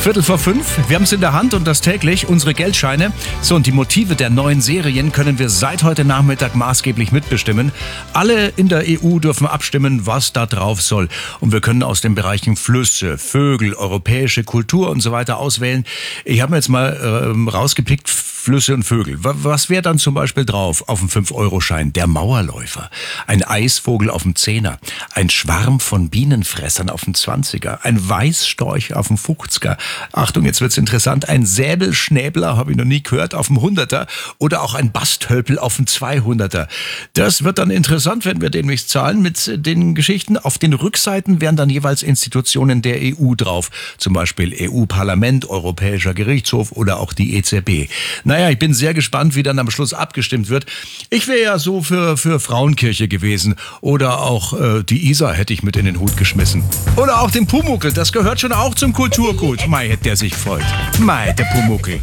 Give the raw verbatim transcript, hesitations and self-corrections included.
Viertel vor fünf, wir haben es in der Hand und das täglich, unsere Geldscheine. So, und die Motive der neuen Serien können wir seit heute Nachmittag maßgeblich mitbestimmen. Alle in der E U dürfen abstimmen, was da drauf soll. Und wir können aus den Bereichen Flüsse, Vögel, europäische Kultur und so weiter auswählen. Ich habe mir jetzt mal äh, rausgepickt, Flüsse und Vögel. Was wäre dann zum Beispiel drauf auf dem fünf Euro Schein? Der Mauerläufer, ein Eisvogel auf dem Zehner, ein Schwarm von Bienenfressern auf dem Zwanziger, ein Weißstorch auf dem fünfziger. Achtung, jetzt wird's interessant, ein Säbelschnäbler, habe ich noch nie gehört, auf dem hunderter oder auch ein Basthölpel auf dem zweihunderter. Das wird dann interessant, wenn wir demnächst zahlen mit den Geschichten. Auf den Rückseiten wären dann jeweils Institutionen der E U drauf, zum Beispiel E U-Parlament, Europäischer Gerichtshof oder auch die E Z B. Naja, ich bin sehr gespannt, wie dann am Schluss abgestimmt wird. Ich wäre ja so für, für Frauenkirche gewesen. Oder auch äh, die Isar hätte ich mit in den Hut geschmissen. Oder auch den Pumuckl, das gehört schon auch zum Kulturgut. Mei, hätte der sich gefreut. Mei, der Pumuckl.